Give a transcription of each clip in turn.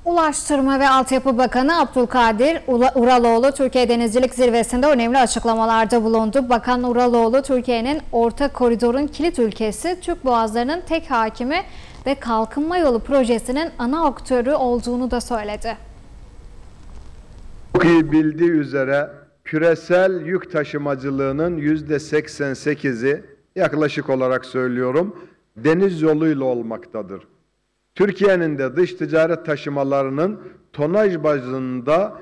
Ulaştırma ve Altyapı Bakanı Abdülkadir Uraloğlu, Türkiye Denizcilik Zirvesi'nde önemli açıklamalarda bulundu. Bakan Uraloğlu, Türkiye'nin orta koridorun kilit ülkesi, Türk boğazlarının tek hakimi ve kalkınma yolu projesinin ana aktörü olduğunu da söyledi. Çok iyi bildiği üzere küresel yük taşımacılığının %88'i, yaklaşık olarak söylüyorum, deniz yoluyla olmaktadır. Türkiye'nin de dış ticaret taşımalarının tonaj bazında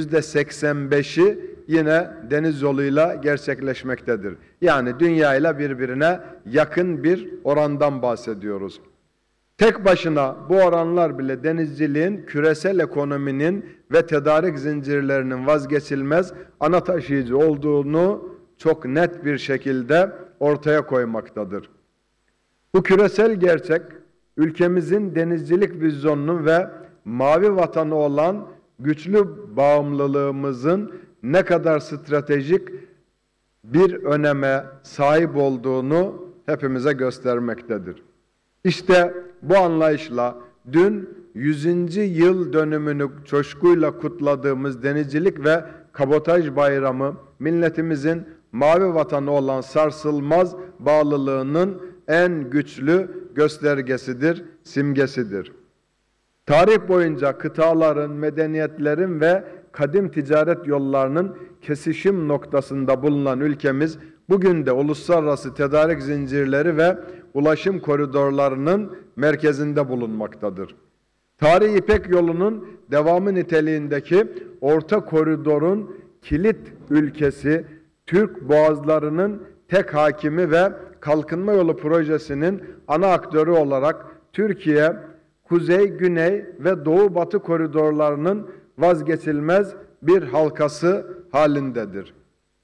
%85'i yine deniz yoluyla gerçekleşmektedir. Yani dünya ile birbirine yakın bir orandan bahsediyoruz. Tek başına bu oranlar bile denizciliğin küresel ekonominin ve tedarik zincirlerinin vazgeçilmez ana taşıyıcı olduğunu çok net bir şekilde ortaya koymaktadır. Bu küresel gerçek, ülkemizin denizcilik vizyonunun ve mavi vatanı olan güçlü bağımlılığımızın ne kadar stratejik bir öneme sahip olduğunu hepimize göstermektedir. İşte bu anlayışla dün 100. yıl dönümünü coşkuyla kutladığımız Denizcilik ve Kabotaj Bayramı, milletimizin mavi vatanı olan sarsılmaz bağlılığının en güçlü göstergesidir, simgesidir. Tarih boyunca kıtaların, medeniyetlerin ve kadim ticaret yollarının kesişim noktasında bulunan ülkemiz, bugün de uluslararası tedarik zincirleri ve ulaşım koridorlarının merkezinde bulunmaktadır. Tarihi İpek yolunun devamı niteliğindeki orta koridorun kilit ülkesi, Türk boğazlarının tek hakimi ve kalkınma yolu projesinin ana aktörü olarak Türkiye, kuzey, güney ve doğu batı koridorlarının vazgeçilmez bir halkası halindedir.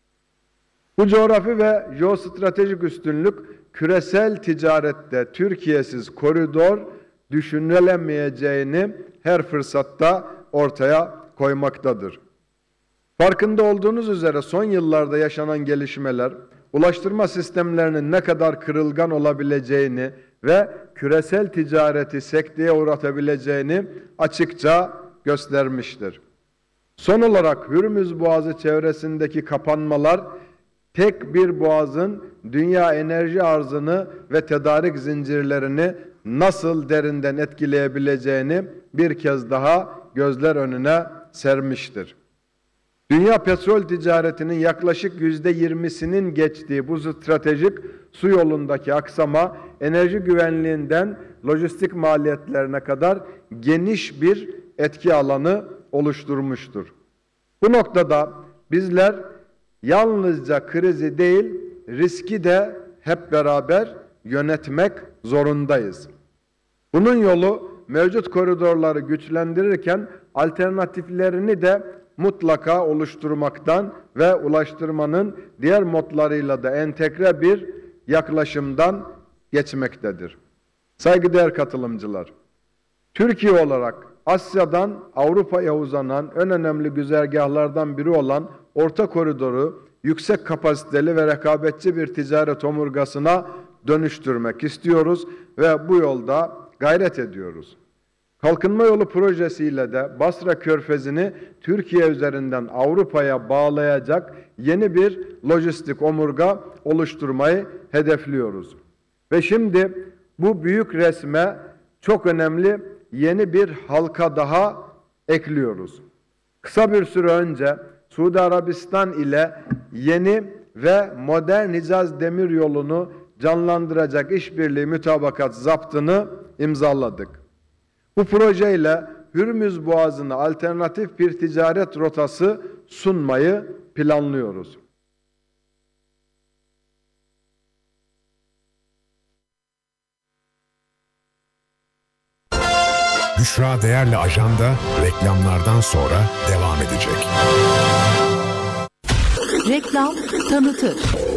Bu coğrafi ve jeostratejik üstünlük küresel ticarette Türkiye'siz koridor düşünülemeyeceğini her fırsatta ortaya koymaktadır. Farkında olduğunuz üzere son yıllarda yaşanan gelişmeler, ulaştırma sistemlerinin ne kadar kırılgan olabileceğini ve küresel ticareti sekteye uğratabileceğini açıkça göstermiştir. Son olarak Hürmüz Boğazı çevresindeki kapanmalar, tek bir boğazın dünya enerji arzını ve tedarik zincirlerini nasıl derinden etkileyebileceğini bir kez daha gözler önüne sermiştir. Dünya petrol ticaretinin yaklaşık %20'sinin geçtiği bu stratejik su yolundaki aksama, enerji güvenliğinden lojistik maliyetlerine kadar geniş bir etki alanı oluşturmuştur. Bu noktada bizler yalnızca krizi değil, riski de hep beraber yönetmek zorundayız. Bunun yolu mevcut koridorları güçlendirirken alternatiflerini de mutlaka oluşturmaktan ve ulaştırmanın diğer modlarıyla da entegre bir yaklaşımdan geçmektedir. Saygıdeğer katılımcılar, Türkiye olarak Asya'dan Avrupa'ya uzanan en önemli güzergahlardan biri olan Orta Koridoru yüksek kapasiteli ve rekabetçi bir ticaret omurgasına dönüştürmek istiyoruz ve bu yolda gayret ediyoruz. Kalkınma Yolu projesiyle de Basra Körfezi'ni Türkiye üzerinden Avrupa'ya bağlayacak yeni bir lojistik omurga oluşturmayı hedefliyoruz. Ve şimdi bu büyük resme çok önemli yeni bir halka daha ekliyoruz. Kısa bir süre önce Suudi Arabistan ile yeni ve modern Hicaz Demiryolu'nu canlandıracak işbirliği mütabakat zaptını imzaladık. Bu projeyle Hürmüz Boğazı'na alternatif bir ticaret rotası sunmayı planlıyoruz. Büşra Değerli Ajanda reklamlardan sonra devam edecek. Reklam tanıtır.